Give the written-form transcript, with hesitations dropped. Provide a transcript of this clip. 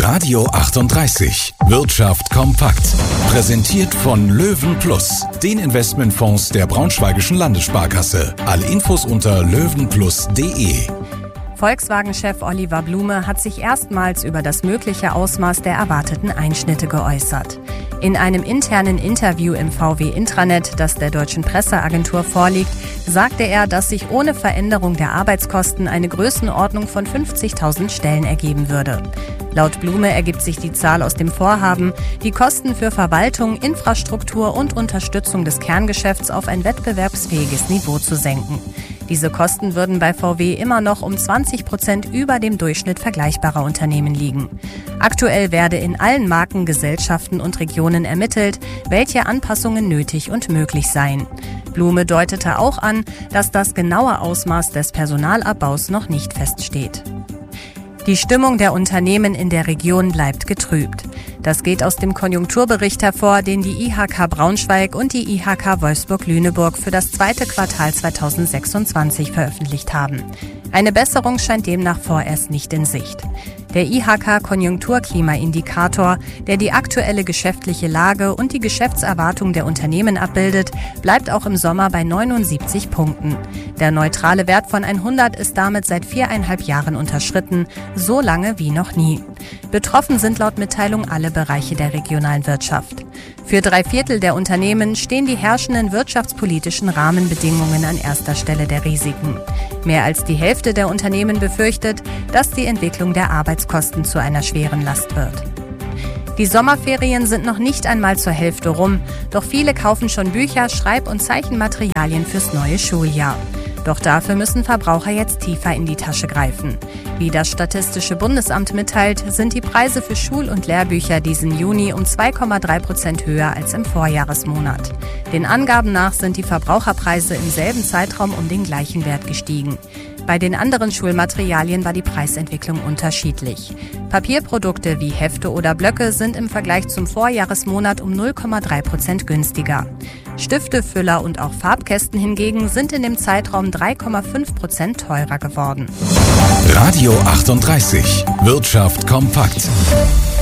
Radio 38. Wirtschaft kompakt. Präsentiert von Löwen Plus, den Investmentfonds der Braunschweigischen Landessparkasse. Alle Infos unter löwenplus.de. Volkswagen-Chef Oliver Blume hat sich erstmals über das mögliche Ausmaß der erwarteten Einschnitte geäußert. In einem internen Interview im VW-Intranet, das der deutschen Presseagentur vorliegt, sagte er, dass sich ohne Veränderung der Arbeitskosten eine Größenordnung von 50.000 Stellen ergeben würde. Laut Blume ergibt sich die Zahl aus dem Vorhaben, die Kosten für Verwaltung, Infrastruktur und Unterstützung des Kerngeschäfts auf ein wettbewerbsfähiges Niveau zu senken. Diese Kosten würden bei VW immer noch um 20% über dem Durchschnitt vergleichbarer Unternehmen liegen. Aktuell werde in allen Marken, Gesellschaften und Regionen ermittelt, welche Anpassungen nötig und möglich seien. Blume deutete auch an, dass das genaue Ausmaß des Personalabbaus noch nicht feststeht. Die Stimmung der Unternehmen in der Region bleibt getrübt. Das geht aus dem Konjunkturbericht hervor, den die IHK Braunschweig und die IHK Wolfsburg-Lüneburg für das zweite Quartal 2026 veröffentlicht haben. Eine Besserung scheint demnach vorerst nicht in Sicht. Der IHK-Konjunkturklima-Indikator, der die aktuelle geschäftliche Lage und die Geschäftserwartung der Unternehmen abbildet, bleibt auch im Sommer bei 79 Punkten. Der neutrale Wert von 100 ist damit seit 4,5 Jahren unterschritten, so lange wie noch nie. Betroffen sind laut Mitteilung alle Bereiche der regionalen Wirtschaft. Für 3/4 der Unternehmen stehen die herrschenden wirtschaftspolitischen Rahmenbedingungen an erster Stelle der Risiken. Mehr als die Hälfte der Unternehmen befürchtet, dass die Entwicklung der Arbeitskosten zu einer schweren Last wird. Die Sommerferien sind noch nicht einmal zur Hälfte rum, doch viele kaufen schon Bücher, Schreib- und Zeichenmaterialien fürs neue Schuljahr. Doch dafür müssen Verbraucher jetzt tiefer in die Tasche greifen. Wie das Statistische Bundesamt mitteilt, sind die Preise für Schul- und Lehrbücher diesen Juni um 2,3% höher als im Vorjahresmonat. Den Angaben nach sind die Verbraucherpreise im selben Zeitraum um den gleichen Wert gestiegen. Bei den anderen Schulmaterialien war die Preisentwicklung unterschiedlich. Papierprodukte wie Hefte oder Blöcke sind im Vergleich zum Vorjahresmonat um 0,3% günstiger. Stifte, Füller und auch Farbkästen hingegen sind in dem Zeitraum 3,5% teurer geworden. Radio 38. Wirtschaft kompakt.